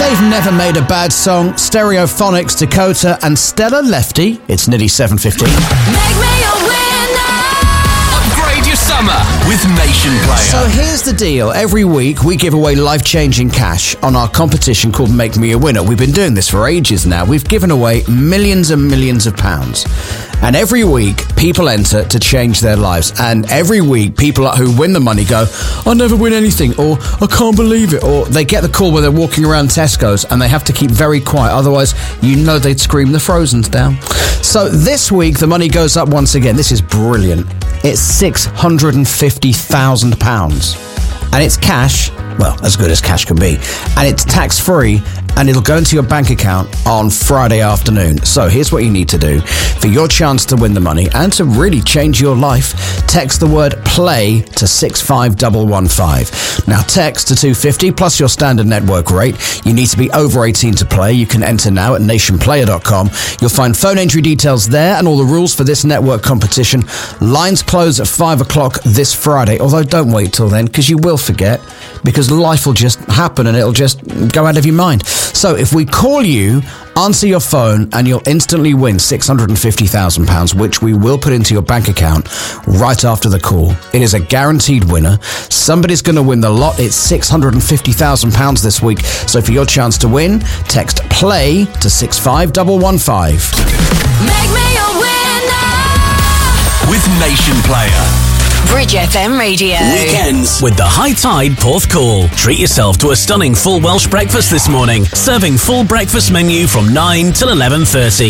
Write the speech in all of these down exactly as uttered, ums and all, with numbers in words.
They've never made a bad song. Stereophonics, Dakota and Stella Lefty. It's nearly seven fifteen. Make me a winner. Upgrade your summer with Nation Player. So here's the deal. Every week we give away life-changing cash on our competition called Make Me a Winner. We've been doing this for ages now. We've given away millions and millions of pounds. And every week, people enter to change their lives. And every week, people who win the money go, I never win anything, or I can't believe it, or they get the call when they're walking around Tesco's and they have to keep very quiet. Otherwise, you know they'd scream the Frozens down. So this week, the money goes up once again. This is brilliant. It's six hundred fifty thousand pounds. And it's cash, well, as good as cash can be. And it's tax-free, and it'll go into your bank account on Friday afternoon. So here's what you need to do. For your chance to win the money and to really change your life, text the word PLAY to six five one one five. Now text to two fifty plus your standard network rate. You need to be over eighteen to play. You can enter now at nation player dot com. You'll find phone entry details there and all the rules for this network competition. Lines close at five o'clock this Friday, although don't wait till then because you will forget, because life will just happen and it'll just go out of your mind. So if we call you, answer your phone and you'll instantly win six hundred fifty thousand pounds, which we will put into your bank account right after the call. It is a guaranteed winner. Somebody's going to win the lot. It's six hundred fifty thousand pounds this week. So for your chance to win, text PLAY to six five one one five. Make me a winner. With Nation Player. Bridge F M Radio. Weekends with the High Tide Porth Call. Treat yourself to a stunning full Welsh breakfast this morning. Serving full breakfast menu from nine till eleven thirty.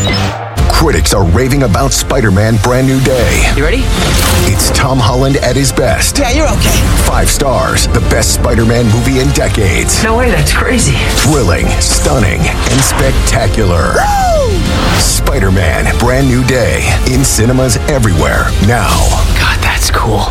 Critics are raving about Spider-Man Brand New Day. You ready? It's Tom Holland at his best. Yeah, you're okay. Five stars, the best Spider-Man movie in decades. No way, that's crazy. Thrilling, stunning, and spectacular. Woo! Spider-Man Brand New Day. In cinemas everywhere now. God, that's cool.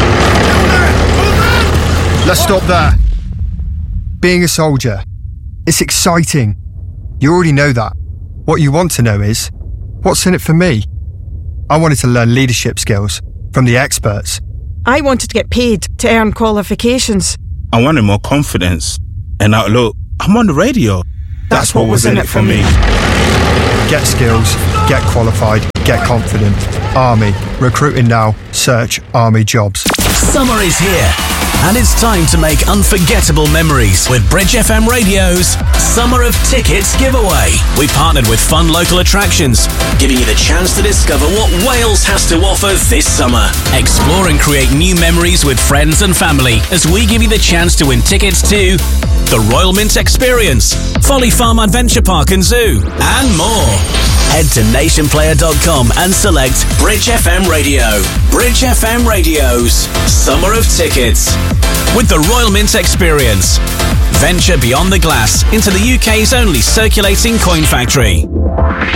Let's stop there. Being a soldier, it's exciting. You already know that. What you want to know is, what's in it for me? I wanted to learn leadership skills from the experts. I wanted to get paid to earn qualifications. I wanted more confidence. And now look, I'm on the radio. That's, That's what was in it for me. Get skills, get qualified, get confident. Army. Recruiting now. Search Army jobs. Summer is here, and it's time to make unforgettable memories with Bridge F M Radio's Summer of Tickets giveaway. We partnered with fun local attractions, giving you the chance to discover what Wales has to offer this summer. Explore and create new memories with friends and family as we give you the chance to win tickets to the Royal Mint Experience, Folly Farm Adventure Park and Zoo, and more. Head to nation player dot com and select Bridge F M Radio. Bridge F M Radio's Summer of Tickets. With the Royal Mint Experience. Venture beyond the glass into the U K's only circulating coin factory.